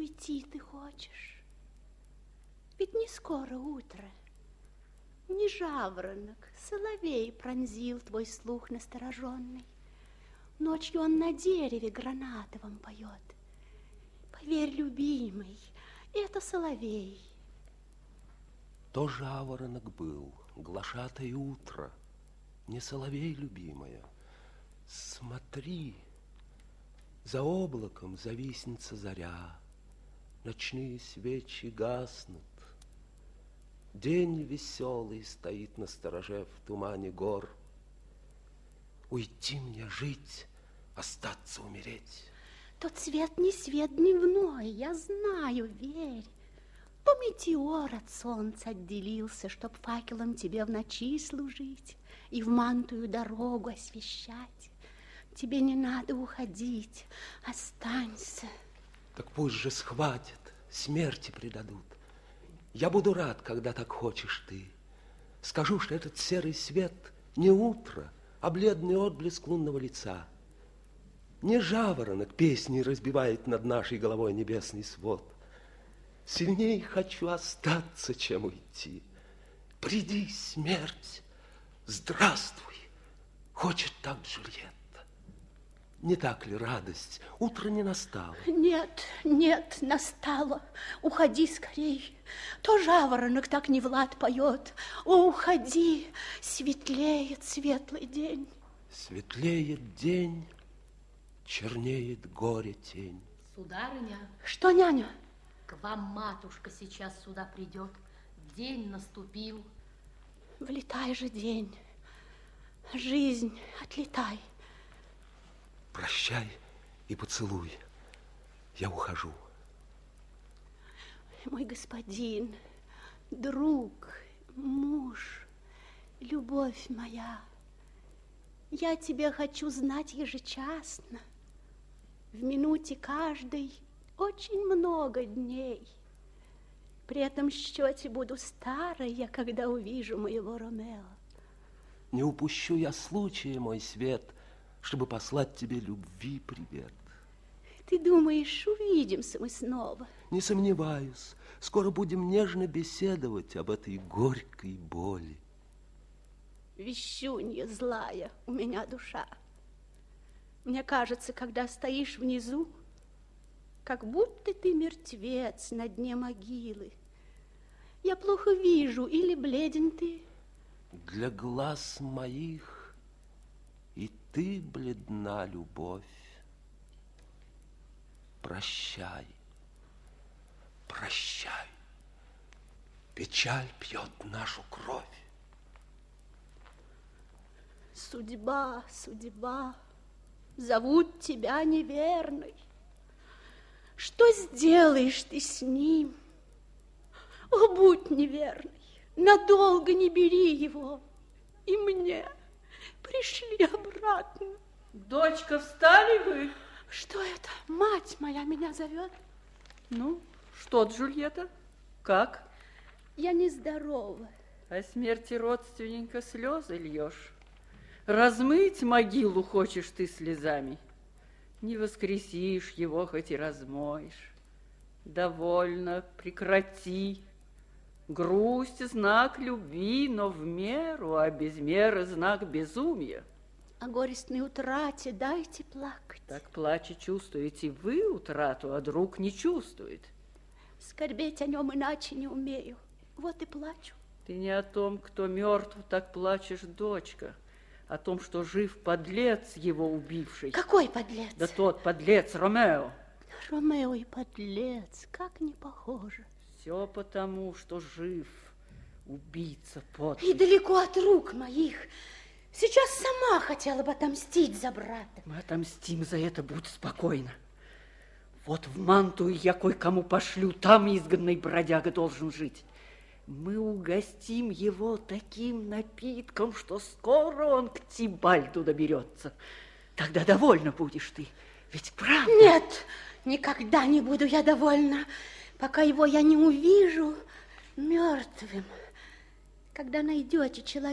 уйти ты хочешь? Ведь не скоро утро. Не жаворонок, соловей пронзил твой слух настороженный. Ночью он на дереве гранатовом поет. Поверь, любимый, это соловей. То жаворонок был, глашатай утро, не соловей, любимая. Смотри, за облаком зависнется заря, ночные свечи гаснут. День веселый стоит на стороже в тумане гор. Уйти мне жить, остаться умереть. Тот свет не свет дневной, я знаю, верь. То метеор от солнца отделился, чтоб факелом тебе в ночи служить и в мантую дорогу освещать. Тебе не надо уходить, останься. Так пусть же схватят, смерти предадут. Я буду рад, когда так хочешь ты. Скажу, что этот серый свет не утро, а бледный отблеск лунного лица. Не жаворонок песней разбивает над нашей головой небесный свод. Сильней хочу остаться, чем уйти. Приди, смерть, здравствуй, хочет так Джульетта. Не так ли радость? Утро не настало. Нет, нет, настало. Уходи скорей. То жаворонок так не Влад поет. О, уходи, светлеет светлый день. Светлеет день, чернеет горе тень. Сударыня. Что, няня? К вам матушка сейчас сюда придет. День наступил. Влетай же день. Жизнь, отлетай. Прощай и поцелуй. Я ухожу. Мой господин, друг, муж, любовь моя, я тебя хочу знать ежечасно. В минуте каждой очень много дней. При этом счете буду старой я, когда увижу моего Ромео. Не упущу я случая, мой свет, чтобы послать тебе любви привет. Ты думаешь, увидимся мы снова? Не сомневаюсь, скоро будем нежно беседовать об этой горькой боли. Вещунья злая у меня душа. Мне кажется, когда стоишь внизу, как будто ты мертвец на дне могилы. Я плохо вижу, или бледен ты? Для глаз моих и ты бледна, любовь. Прощай, прощай. Печаль пьет нашу кровь. Судьба, судьба, зовут тебя неверной. Что сделаешь ты с ним? О, будь неверной, надолго не бери его. И мне пришли обратно. Дочка, встали вы? Что это? Мать моя меня зовет. Ну, что, Джульетта, как? Я нездорова. О смерти родственника слезы льешь. Размыть могилу хочешь ты слезами. Не воскресишь его, хоть и размоешь. Довольно, прекрати. Грусть — знак любви, но в меру, а без меры — знак безумия. О горестной утрате дайте плакать. Так плача чувствуете вы утрату, а друг не чувствует. Скорбеть о нем иначе не умею. Вот и плачу. Ты не о том, кто мертв, так плачешь, дочка. О том, что жив подлец, его убивший. Какой подлец? Да тот подлец, Ромео. Ромео и подлец, как не похоже. Все потому, что жив убийца подлый. И далеко от рук моих. Сейчас сама хотела бы отомстить за брата. Мы отомстим за это, будь спокойна. Вот в Мантую я кое-кому пошлю, там изгнанный бродяга должен жить. Мы угостим его таким напитком, что скоро он к Тибальду доберется. Тогда довольна будешь ты, ведь правда? Нет, никогда не буду я довольна, пока его я не увижу мертвым. Когда найдете человека,